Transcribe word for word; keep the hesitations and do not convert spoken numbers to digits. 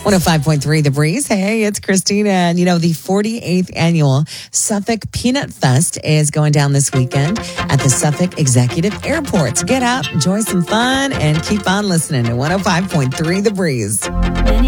one oh five point three The Breeze. Hey, it's Christina. And, you know, the forty-eighth annual Suffolk Peanut Fest is going down this weekend at the Suffolk Executive Airport. So get out, enjoy some fun, and keep on listening to one oh five point three The Breeze.